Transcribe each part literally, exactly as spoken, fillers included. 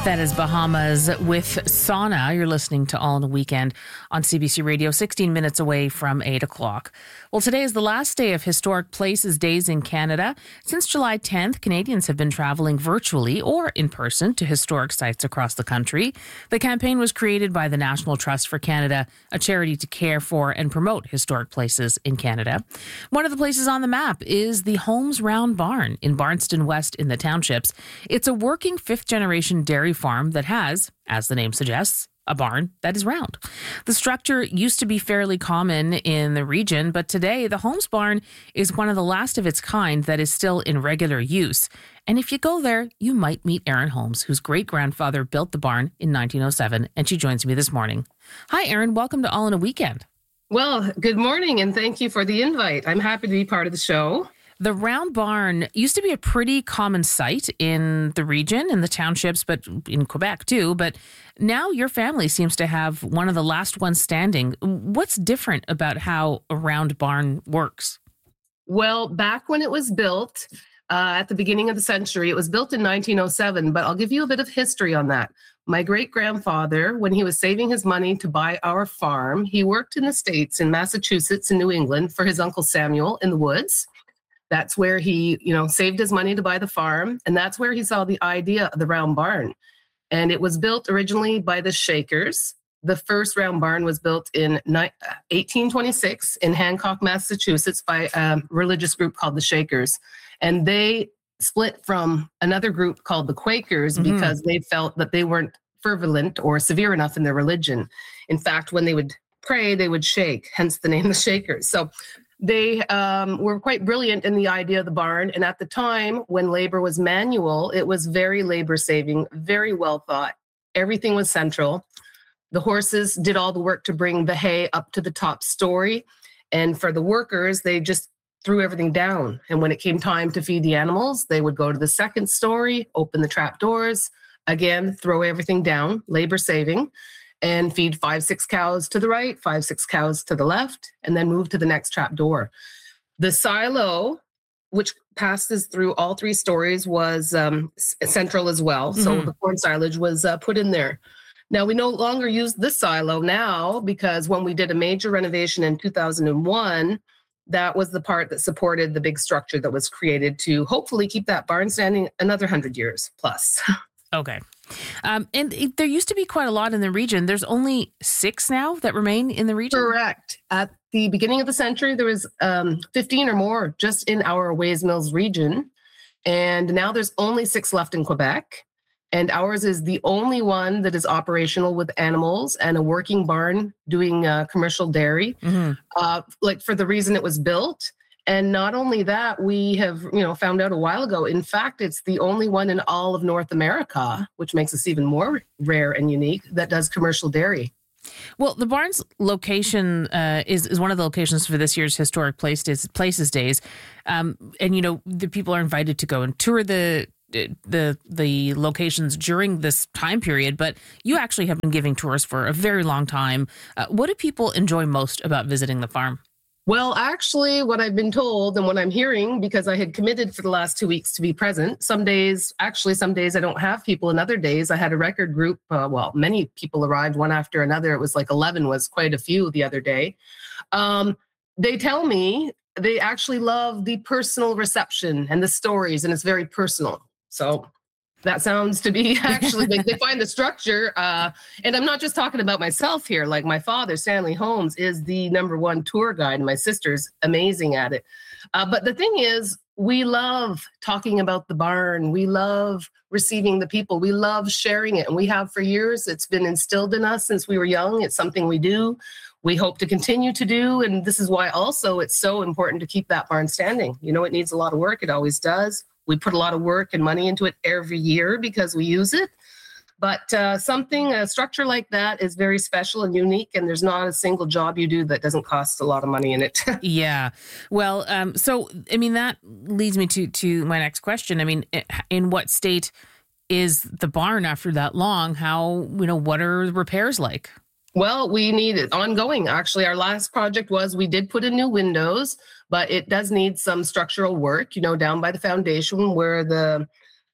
That is Bahamas with Sauna. You're listening to All in a Weekend on C B C Radio, sixteen minutes away from eight o'clock. Well, today is the last day of Historic Places Days in Canada. Since July tenth, Canadians have been traveling virtually or in person to historic sites across the country. The campaign was created by the National Trust for Canada, a charity to care for and promote historic places in Canada. One of the places on the map is the Holmes Round Barn in Barnston West in the Townships. It's a working fifth-generation dairy farm that has, as the name suggests, a barn that is round. The structure used to be fairly common in the region, but today the Holmes Barn is one of the last of its kind that is still in regular use. And if you go there, you might meet Erin Holmes, whose great-grandfather built the barn in nineteen oh seven, and she joins me this morning. Hi, Erin. Welcome to All in a Weekend. Well, good morning, and thank you for the invite. I'm happy to be part of the show. The round barn used to be a pretty common sight in the region, in the townships, but in Quebec too. But now your family seems to have one of the last ones standing. What's different about how a round barn works? Well, back when it was built, uh, at the beginning of the century, it was built in nineteen oh seven, but I'll give you a bit of history on that. My great-grandfather, when he was saving his money to buy our farm, he worked in the States, in Massachusetts and New England, for his Uncle Samuel in the woods. That's where he, you know, saved his money to buy the farm. And that's where he saw the idea of the round barn. And it was built originally by the Shakers. The first round barn was built in eighteen twenty-six in Hancock, Massachusetts by a religious group called the Shakers. And they split from another group called the Quakers mm-hmm. because they felt that they weren't fervent or severe enough in their religion. In fact, when they would pray, they would shake, hence the name the Shakers. So They um, were quite brilliant in the idea of the barn. And at the time when labor was manual, it was very labor saving, very well thought. Everything was central. The horses did all the work to bring the hay up to the top story. And for the workers, they just threw everything down. And when it came time to feed the animals, they would go to the second story, open the trap doors, again, throw everything down, labor saving, and feed five, six cows to the right, five, six cows to the left, and then move to the next trap door. The silo, which passes through all three stories, was um, central as well. Mm-hmm. So the corn silage was uh, put in there. Now, we no longer use this silo now because when we did a major renovation in two thousand one, that was the part that supported the big structure that was created to hopefully keep that barn standing another one hundred years plus. Okay. Um, and it, there used to be quite a lot in the region. There's only six now that remain in the region? Correct. At the beginning of the century, there was um, fifteen or more just in our Ways Mills region. And now there's only six left in Quebec. And ours is the only one that is operational with animals and a working barn doing uh, commercial dairy, mm-hmm. uh, like for the reason it was built. And not only that, we have, you know, found out a while ago, in fact, it's the only one in all of North America, which makes us even more rare and unique, that does commercial dairy. Well, the barn's location uh, is, is one of the locations for this year's Historic Place Days, Places Days. Um, and, you know, the people are invited to go and tour the the the locations during this time period, but you actually have been giving tours for a very long time. Uh, what do people enjoy most about visiting the farm? Well, actually, what I've been told and what I'm hearing, because I had committed for the last two weeks to be present, some days, actually, some days I don't have people, and other days I had a record group. Uh, well, many people arrived one after another. It was like eleven was quite a few the other day. Um, they tell me they actually love the personal reception and the stories, and it's very personal. So that sounds to be actually, like they find the structure. Uh, and I'm not just talking about myself here. Like my father, Stanley Holmes, is the number one tour guide. And my sister's amazing at it. Uh, but the thing is, we love talking about the barn. We love receiving the people. We love sharing it. And we have for years. It's been instilled in us since we were young. It's something we do. We hope to continue to do. And this is why also it's so important to keep that barn standing. You know, it needs a lot of work. It always does. We put a lot of work and money into it every year because we use it. But uh, something, a structure like that is very special and unique, and there's not a single job you do that doesn't cost a lot of money in it. Yeah. Well, um, so, I mean, that leads me to, to my next question. I mean, in what state is the barn after that long? How, you know, what are the repairs like? Well, we need it ongoing. Actually, our last project was we did put in new windows, but it does need some structural work, you know, down by the foundation where the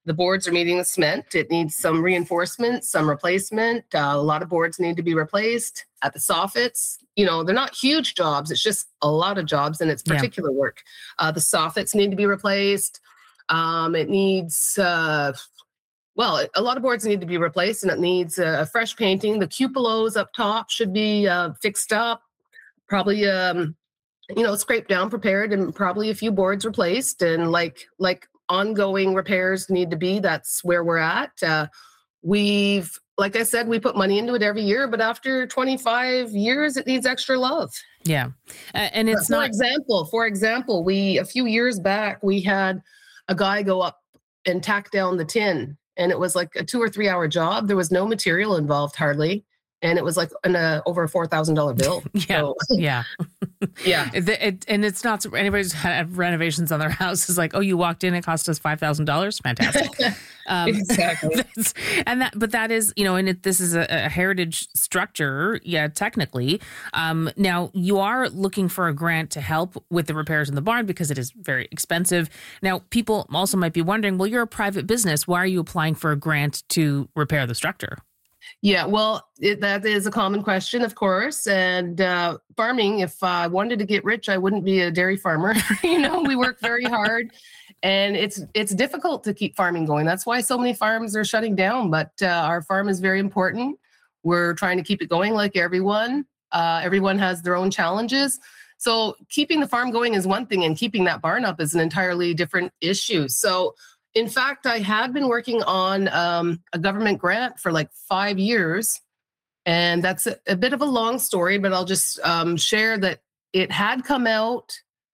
The boards are meeting the cement. It needs some reinforcement, some replacement. Uh, a lot of boards need to be replaced. At the soffits, you know, they're not huge jobs. It's just a lot of jobs and it's particular yeah. work. Uh, the soffits need to be replaced. Um, it needs, uh, well, a lot of boards need to be replaced and it needs a uh, fresh painting. The cupolas up top should be uh, fixed up, probably, um, you know, scraped down, prepared, and probably a few boards replaced. And like, like ongoing repairs need to be, that's where we're at. Uh, we've, like I said, we put money into it every year, but after twenty-five years, it needs extra love. Yeah. Uh, and it's for not... example, for example, we, a few years back, we had a guy go up and tack down the tin, and it was like a two or three hour job. There was no material involved hardly. And it was like an, uh, over a four thousand dollars bill. yeah. So, yeah. yeah. It, it, and it's not, anybody's had renovations on their house is like, oh, you walked in, it cost us five thousand dollars. Fantastic. Um, exactly. and that, but that is, you know, and it, this is a, a heritage structure. Yeah, technically. Um, now you are looking for a grant to help with the repairs in the barn because it is very expensive. Now, people also might be wondering, well, you're a private business. Why are you applying for a grant to repair the structure? Yeah, well, it, that is a common question, of course. And uh, farming, if I wanted to get rich, I wouldn't be a dairy farmer. you know, we work very hard and it's it's difficult to keep farming going. That's why so many farms are shutting down. But uh, our farm is very important. We're trying to keep it going like everyone. Uh, everyone has their own challenges. So keeping the farm going is one thing and keeping that barn up is an entirely different issue. So in fact, I had been working on um, a government grant for like five years. And that's a, a bit of a long story, but I'll just um, share that it had come out.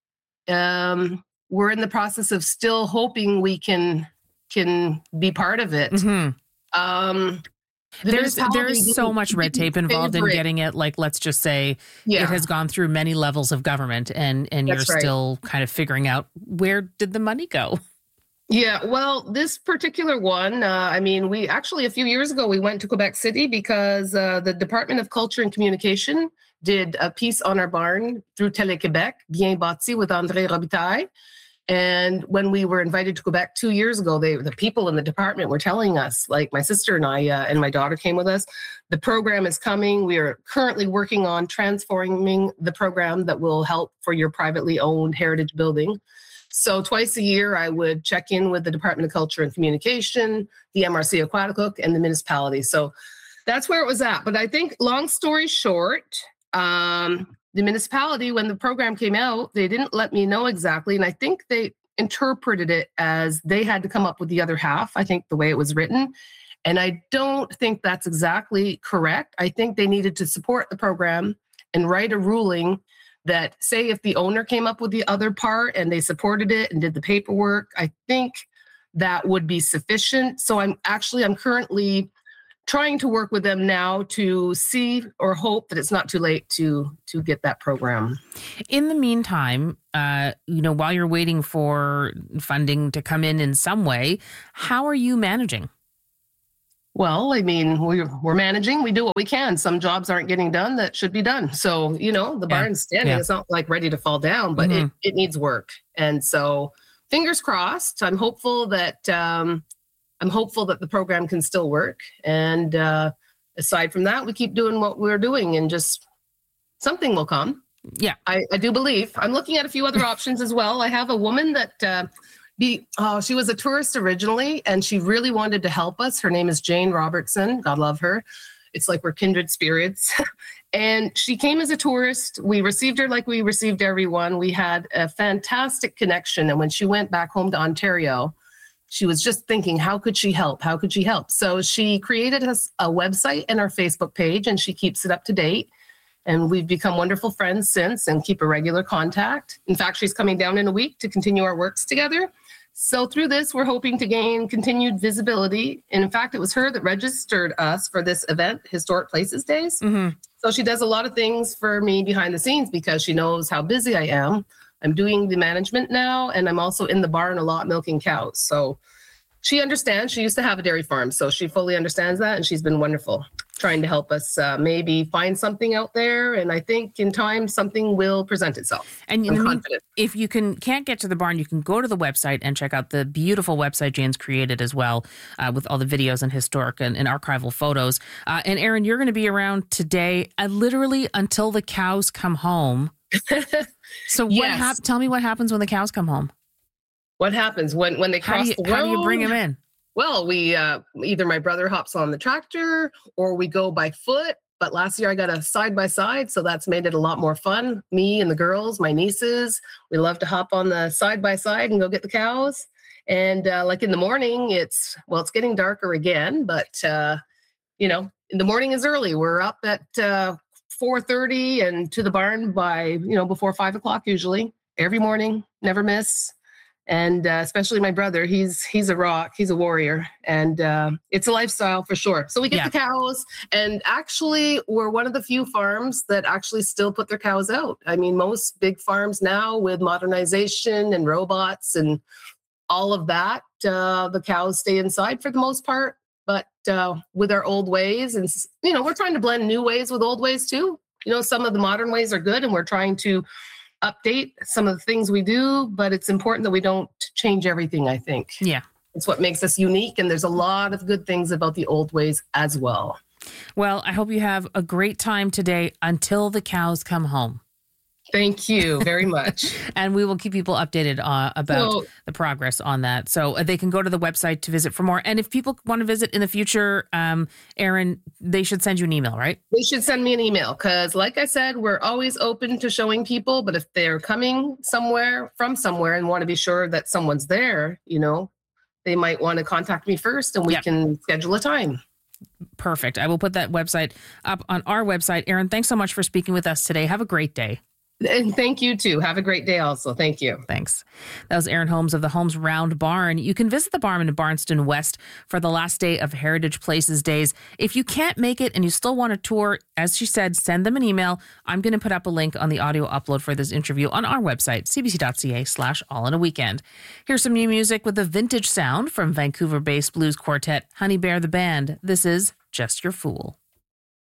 Um, we're in the process of still hoping we can can be part of it. Mm-hmm. Um, the there's there's so much red tape involved in getting it. Like, let's just say yeah. it has gone through many levels of government and, and you're right. still kind of figuring out where did the money go? Yeah, well, this particular one, uh, I mean, we actually a few years ago, we went to Quebec City because uh, the Department of Culture and Communication did a piece on our barn through Télé-Québec, Bien Bâti with André Robitaille. And when we were invited to Quebec two years ago, they the people in the department were telling us, like my sister and I uh, and my daughter came with us, the program is coming. We are currently working on transforming the program that will help for your privately owned heritage building. So twice a year, I would check in with the Department of Culture and Communication, the M R C Aquaticook, and the municipality. So that's where it was at. But I think, long story short, um, the municipality, when the program came out, they didn't let me know exactly. And I think they interpreted it as they had to come up with the other half, I think the way it was written. And I don't think that's exactly correct. I think they needed to support the program and write a ruling that, say, if the owner came up with the other part and they supported it and did the paperwork, I think that would be sufficient. So I'm actually, I'm currently trying to work with them now to see or hope that it's not too late to to get that program. In the meantime, uh, you know, while you're waiting for funding to come in in some way, how are you managing? Well, I mean, we're, we're managing. We do what we can. Some jobs aren't getting done that should be done. So, you know, the yeah. barn's standing. Yeah. It's not like ready to fall down, but mm-hmm. it, it needs work. And so fingers crossed. I'm hopeful that um, I'm hopeful that the program can still work. And uh, aside from that, we keep doing what we're doing and just something will come. Yeah, I, I do believe. I'm looking at a few other options as well. I have a woman that... Uh, Be, oh, she was a tourist originally, and she really wanted to help us. Her name is Jane Robertson. God love her. It's like we're kindred spirits. And she came as a tourist. We received her like we received everyone. We had a fantastic connection. And when she went back home to Ontario, she was just thinking, how could she help? How could she help? So she created us a website and our Facebook page, and she keeps it up to date. And we've become wonderful friends since and keep a regular contact. In fact, she's coming down in a week to continue our works together. So through this, we're hoping to gain continued visibility. And in fact, it was her that registered us for this event, Historic Places Days. Mm-hmm. So she does a lot of things for me behind the scenes because she knows how busy I am. I'm doing the management now, and I'm also in the barn a lot milking cows. So she understands. She used to have a dairy farm, so she fully understands that, and she's been wonderful. trying to help us uh, maybe find something out there. And I think in time, something will present itself. And I'm I mean, confident. if you can can't get to the barn, you can go to the website and check out the beautiful website Jane's created as well, uh, with all the videos and historic and, and archival photos. Uh, and Erin, you're going to be around today, uh, literally until the cows come home. So what Yes. hap- tell me what happens when the cows come home. What happens when, when they How cross do you, the road? how do you bring them in? Well, we uh, either my brother hops on the tractor or we go by foot. But last year I got a side by side, so that's made it a lot more fun. Me and the girls, my nieces, we love to hop on the side by side and go get the cows. And uh, like in the morning, it's well, it's getting darker again, but uh, you know, in the morning is early. We're up at uh, four thirty and to the barn by you know before five o'clock usually every morning, never miss. And uh, especially my brother, he's he's a rock, he's a warrior, and uh, it's a lifestyle for sure. So we get Yeah. the cows, and actually we're one of the few farms that actually still put their cows out. I mean, most big farms now with modernization and robots and all of that, uh, the cows stay inside for the most part. But uh, with our old ways, and you know, we're trying to blend new ways with old ways too. You know, some of the modern ways are good, and we're trying to update some of the things we do, but it's important that we don't change everything, I think. Yeah. It's what makes us unique, and there's a lot of good things about the old ways as well. Well, I hope you have a great time today until the cows come home. Thank you very much. And we will keep people updated uh, about So- the progress on that. So uh, they can go to the website to visit for more. And if people want to visit in the future, um, Erin, they should send you an email, right? They should send me an email because, like I said, we're always open to showing people. But if they're coming somewhere from somewhere and want to be sure that someone's there, you know, they might want to contact me first and we Yep. can schedule a time. Perfect. I will put that website up on our website. Erin, thanks so much for speaking with us today. Have a great day. And thank you too. Have a great day also. Thank you. Thanks. That was Erin Holmes of the Holmes Round Barn. You can visit the barn in Barnston West for the last day of Heritage Places Days. If you can't make it and you still want a tour, as she said, send them an email. I'm going to put up a link on the audio upload for this interview on our website, cbc.ca slash all in a weekend. Here's some new music with a vintage sound from Vancouver-based blues quartet Honey Bear the Band. This is Just Your Fool.